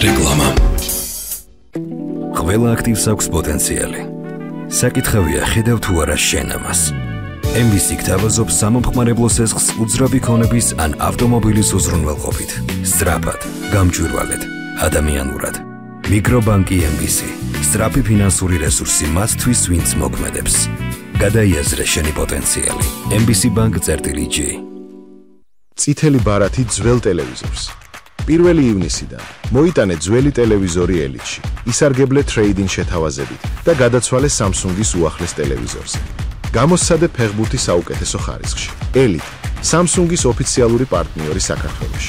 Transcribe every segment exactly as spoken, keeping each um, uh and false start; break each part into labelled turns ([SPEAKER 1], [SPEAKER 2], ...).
[SPEAKER 1] რეკლამა. ყველა აქტივს აქვს პოტენციალი. საკითხავია ხედავ თუ არა შენ ამას. ემ ბი სი გთავაზობს სამომხმარებლო სესხს უძრავი ქონების ან ავტომობილის უზრუნველყოფით. სწრაფად, გამჭვირვალედ, ადამიანურად. მიკრობანკი ემ ბი სი. სწრაფი ფინანსური რესურსი მათთვის, ვინც მოქმედებს. გადაიაზრე შენი პოტენციალი. ემ ბი სი ბანკ წერტილი ჯი.
[SPEAKER 2] წითელი ბარათი ძველ ტელევიზორს. პირველი ივნისიდან მოიტანე ძველი ტელევიზორი ელიტში, ისარგებლე ტრეიდინგ შეთავაზებით და გადაცვალე Samsung-ის უახლეს ტელევიზორზე. გამოსცადე ფეხბურთის საუკეთესო ხარისხში. ელიტ, Samsung-ის ოფიციალური პარტნიორი საქართველოში.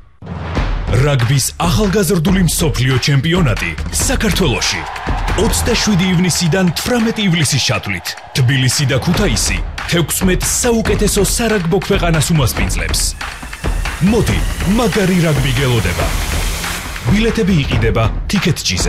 [SPEAKER 3] რაგბის ახალგაზრდული მსოფლიო ჩემპიონატი საქართველოში. ოცდაშვიდი ივნისიდან თვრამეტი ივლისის ჩათვლით. თბილისი და ქუთაისი თექვსმეტ საუკეთესო სარაგბო ქვეყანას უმასპინძლებს. მოდი, მაგარი რაგბი გელოდება. ბილეთები იყიდება TicketJet-ზე.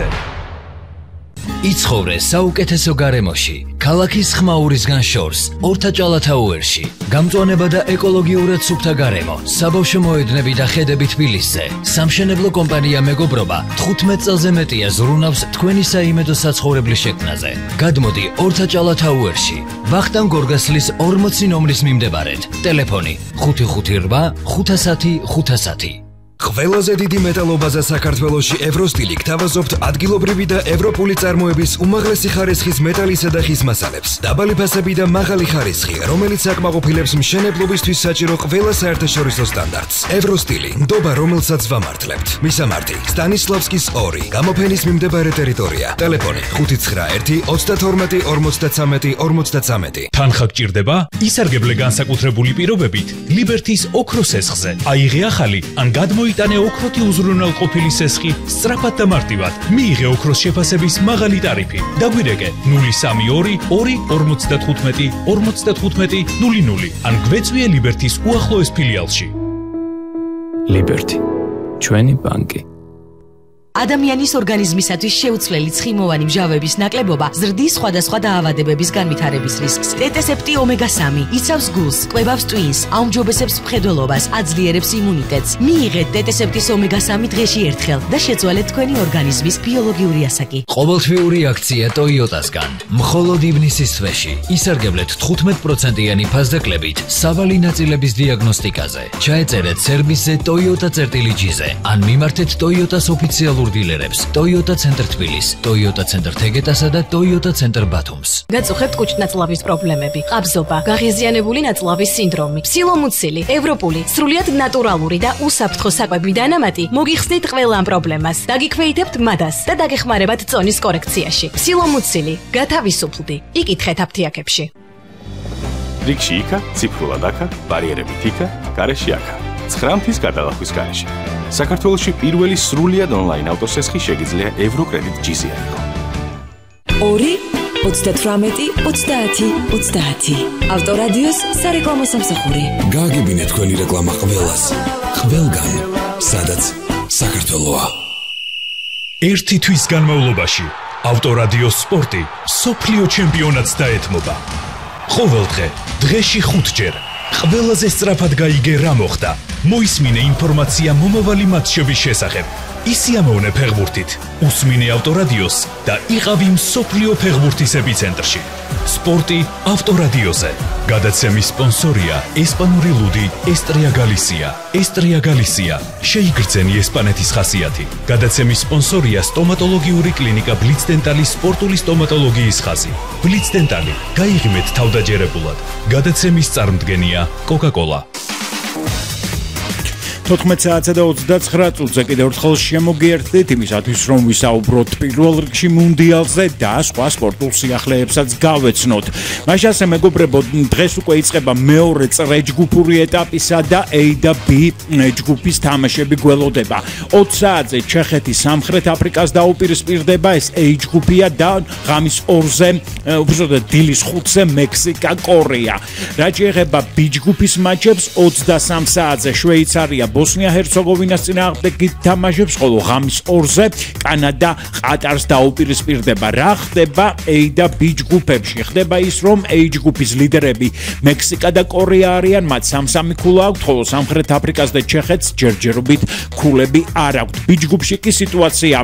[SPEAKER 3] იცხოვრე საუკეთესო გარემოში, ქალაქის ხმაურისგან შორს, ორთაჭალათაუერში. გამწვანება და ეკოლოგიურად სუფთა გარემო, საბავშვო მოედნები და ხედები თბილისზე. სამშენებლო კომპანია მეგობრობა თხუთმეტ წელზე მეტია ზრუნავს თქვენი საიმედო საცხოვრებლის შექმნაზე. გადმოდი ორთაჭალათაუერში, ვახტანგ გორგასლის ორმოცი ნომრის მიმდებარედ. ტელეფონი ხუთი ხუთი რვა ხუთასათი ხუთასათი.
[SPEAKER 1] ყველაზე დიდი მეტალობაზე საქართველოში ევროსტილი გთავაზობთ ადგილობრივი და ევროპული წარმოების უმაღლესი ხარისხის მეტალისა და ხის მასალებს. დაბალი ფასები და მაღალი ხარისხი, რომელიც აკმაყოფილებს მშენებლობისთვის საჭირო ყველა საერთაშორისო სტანდარტს. ევროსტილი, ნდობა, რომელსაც ვამართლებთ. მისამართი: სტანისლავსკის ორი, გამოფენის მიმდებარე ტერიტორია. ტელეფონი ხუთი ცხრა ერთი ოცდათორმეტი ორმოცდაცამეტი ორმოცდაცამეტი.
[SPEAKER 3] თანხა გჭირდება? ისარგებლე განსაკუთრებული პირობებით ლიბერთის ოქროს სესხზე. აიღე ახალი ან გადმო იტანე ოქროთი უზრუნველყოფილი სესხი სწრაფად და მარტივად. მიიღე ოქროს შეფასების მაღალი ტარიფი. დაგვირეკე ნული სამი ორი ორი ორმოცდათხუთმეტი ორმოცდათხუთმეტი ნული ნული ან გვეწვიე ლიბერთის უახლოეს ფილიალში.
[SPEAKER 4] ლიბერთი, ჩვენი ბანკი.
[SPEAKER 5] ადამიანის ორგანიზმისათვის შეუცვლელი ცხიმოვანი მჟავების ნაკლებობა ზრდის სხვადასხვა დაავადებების განვითარების რისკს. ტეტესეპტი ომეგა სამი იცავს გულს, კვებავს ტვინს, აუმჯობესებს მხედველობას, აძლიერებს იმუნიტეტს. მიიღეთ ტეტესეპტის ომეგა სამი დღეში ერთხელ და შეცვალეთ თქვენი ორგანიზმის ბიოლოგიური ასაკი.
[SPEAKER 6] ყოველთვიური აქცია Toyota-სგან. მხოლოდ ივნისის თვეში ისარგებლეთ თხუთმეტ პროცენტიანი ფასდაკლებით სავალი ნაწილების დიაგნოსტიკაზე. ჩაეწერეთ სერვისზე Toyota წერტილი ჯი-ზე ან მიმართეთ Toyota-s ოფიციალურ დილერებს Toyota ცენტრ თბილის, Toyota ცენტრ თეგეტასა და Toyota ცენტრ ბათუმს.
[SPEAKER 7] გაწუხებთ კუჭნაწლავის პრობლემები, ყაბზობა, გაღიზიანებული ნაწლავის სინდრომი, სილომუცილი, ევროპული, სრულიად ნატურალური და უსაფრთხო საკვები დანამატი მოგიხსნით ყველა ამ პრობლემას. დაგიქვეითებთ მადას და დაგეხმარებათ წონის კორექციაში. სილომუცილი, გათავისუფლდი. იკითხეთ აფთიაქებში.
[SPEAKER 8] რიგში იქა, ციფრულად აქა, ბარიერებით იქა, გარეში აქა. ცხრამთის გადალახვის გარეშე. საქართველოში პირველი სრულიად ონლაინ ავტოსესხი შეგიძლია ევროკრედიტ ჯი-ზე აიღო.
[SPEAKER 9] ორი ოცდათვრამეტი ოცდაათი ოცდაათი. ავტორადიოს სარეკლამო სამსახური.
[SPEAKER 1] გააგებინეთ თქვენი რეკლამა ყველას. ყველგან, სადაც საქართველოა.
[SPEAKER 3] ერთი თვის განმავლობაში ავტორადიოს სპორტი სოფლიო ჩემპიონატს დაეთმობა. ყოველდღე, დღეში ხუთჯერ. ყველაზე სწრაფად გაიგე რა მოხდა. მოისმინე ინფორმაცია მომავალი მატჩების შესახებ. ისიამოვნე ფეხბურთით. უსმინე ავტორადიოს და იყავი მსოფლიო ფეხბურთის ეპიცენტრში. სპორტი ავტორადიოზე. გადაცემის სპონსორია ესპანური ლუდი ესტრია გალისია. ესტრია გალისია. შეიგრძენი ესპანეთის ხასიათი. გადაცემის სპონსორია სტომატოლოგიური კლინიკა ბლიცდენტალის სპორტული სტომატოლოგიის ხაზი. ბლიცდენტალი. გაიღიმეთ თავდაჯერებულად. გადაცემის წარმდგენია კოკა-კოლა.
[SPEAKER 10] თოთხმეტ საათსა და ოცდაცხრა წუთზე კიდევ ერთხელ შემოგიერთდით იმისათვის, რომ ვისაუბროთ პირველ რიგში მუნდიალზე და სხვა სპორტულ სიახლეებსაც გავეცნოთ. მაშასე მეგობრებო, დღეს უკვე იწყება მეორე წრეჯგუფური ეტაპისა და A და B ჯგუფის თამაშები გველოდება. ოც საათზე ჩეხეთი სამხრეთ აფრიკას დაუპირისპირდება, ეს A ჯგუფია და ღამის ორზე, უბრალოდ დილის ხუთზე მექსიკა, კორეა. რაც შეეხება B ჯგუფის მატჩებს, ოცდასამ საათზე შვეიცარია ბოსნია-ჰერცეგოვინას წინააღმდეგ თამაშობს, ხოლო ღამის ორზე კანადა ყატარს დაუპირისპირდება. რა ხდება A და B ჯგუფებში? ხდება ის, რომ A ჯგუფის ლიდერები მექსიკა და კორეა არიან, მათ სამ-სამი ქულა აქვთ, ხოლო სამხრეთ აფრიკას და ჩეხეთს ჯერჯერობით ქულები არ აქვთ. B ჯგუფში კი სიტუაცია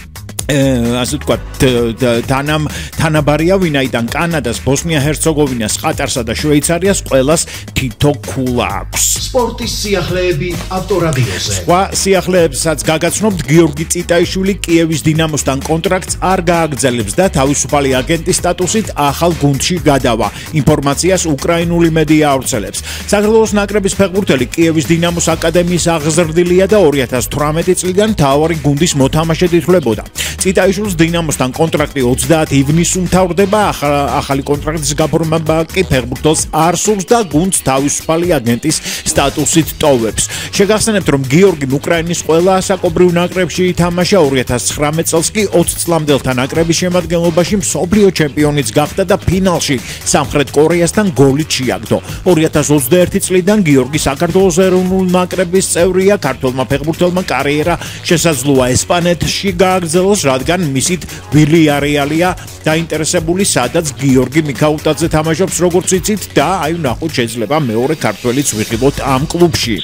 [SPEAKER 10] ასე ვთქვათ, თანამ თანაბარია, ვინაიდან კანადას, ბოსნია-ჰერცეგოვინას, ყატარსა და შვეიცარიას ყველას თითო ქულა აქვს.
[SPEAKER 11] სპორტის სიახლეები ავტორადიოზე.
[SPEAKER 10] სხვა სიახლეებსაც გაგაცნობთ. გიორგი წიტაიშვილი კიევის დინამოსთან კონტრაქტს არ გააგრძელებს და თავისუფალი აგენტის სტატუსით ახალ გუნდში გადავა. ინფორმაციას უკრაინული მედია ავრცელებს. საქართველოს ნაკრების ფეხბურთელი კიევის დინამოს აკადემიის აღზრდილია და ორი ათას თვრამეტი წლიდან მთავარი გუნდის მოთამაშედ ითვლებოდა. წიტაიშვილის დინამოსთან კონტრაქტი ოცდაათი ივნისს უმთავრდება. ახალი კონტრაქტის გაფორმება კი ფეხბურთელს არ სურს და გუნდს თავისუფალი აგენტის სტატუსით ტოვებს. შეგახსენებთ, რომ გიორგიმ უკრაინის ყველა ასაკობრივ ნაკრებში ითამაშა. ორი ათას ცხრამეტ წელს კი ოცი წლამდელთა ნაკრების შემადგენლობაში მსოფლიო ჩემპიონიც გახდა და ფინალში სამხრეთ კორეასთან გოლით შეაგდო. ორი ათას ოცდაერთი წლიდან გიორგი საქართველოს ეროვნული ნაკრების წევრია. ქართველმა ფეხბურთელმა კარიერა შესაძლოა ესპანეთში გააგრძელოს, რადგან მისით ვილიარეალია დაინტერესებული, სადაც გიორგი მიქაუტაძე თამაშობს, როგორც იცით, და აი ნახოთ, შეიძლება მეორე ქართველიც ვიღებოთ ამ კლუბში.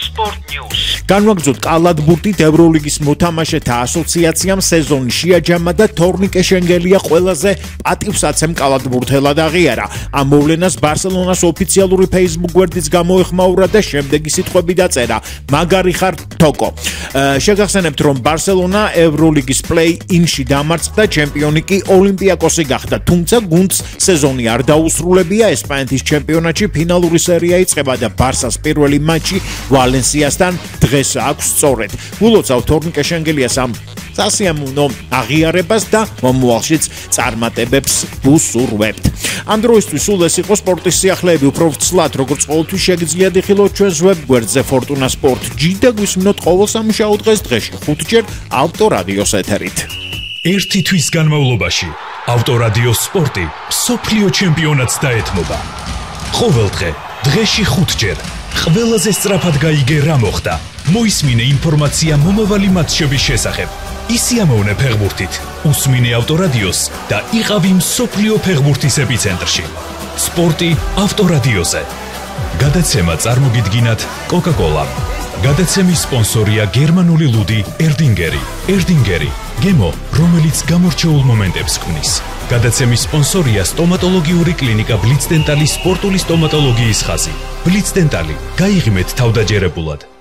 [SPEAKER 10] განვაგრძოთ კალათბურთით. ევროლიგის მოთამაშეთა ასოციაციამ სეზონი შეაჯამა და თორნიკე შენგელია ყველაზე პატივსაცემ კალათბურთელად აღიარა. ამ მოვლენას ბარსელონას ოფიციალური Facebook გვერდიც გამოეხმაურა და შემდეგი სიტყვები დაწერა: მაგარი ხარ თოკო. შეგახსენებთ, რომ ბარსელონა ევროლიგის პლეი-ინში დამარცხდა, ჩემპიონი კი ოლიმპიაკოსი გახდა, თუმცა გუნდს სეზონი არ დაუსრულებია. ესპანეთის ჩემპიონატში ფინალური სერია იწყება და ბარსას პირველი მატჩი ვალენსიასთან დღეს აქვს სწორედ. გულოცავ თორნიკე შენგელიას ამ სასიამოვნო აღიარებას და მომავალშიც წარმატებებს ვუსურვებთ. ამ დროისთვის სულ ეს იყო სპორტის სიახლეები. უფრო ვცლად, როგორც ყოველთვის შეგიძლიათ იხილოთ ჩვენს ვებ გვერდზე Fortuna Sport G და გვისმინოთ ყოველ სამუშაო დღეს დღეში ხუთჯერ ავტორადიოს ეთერით.
[SPEAKER 12] ერთი თვის განმავლობაში ავტორადიო სპორტი მსოფლიო ჩემპიონატს დაეთმობა. ყოველდღე დღეში ხუთჯერ ყველაზე სწრაფად გაიგე რა მოხდა. მოისმინე ინფორმაცია მომავალი მატჩების შესახებ. ისიამოვნე ფეხბურთით, უსმინე ავტორადიოს და იყავი მსოფლიო ფეხბურთის ეპიცენტრში. სპორტი ავტორადიოზე. გადაცემა წარმოგიდგინათ Coca-Cola. გადაცემის სპონსორია გერმანული ლუდი ერდინგერი. ერდინგერი, გემო, რომელიც გამორჩეულ მომენტებს ქმნის. გადაცემის სპონსორია სტომატოლოგიური კლინიკა ბლიცდენტალის სპორტული სტომატოლოგიის ხაზი. ბლიცდენტალი, გაიღიმეთ თავდაჯერებულად.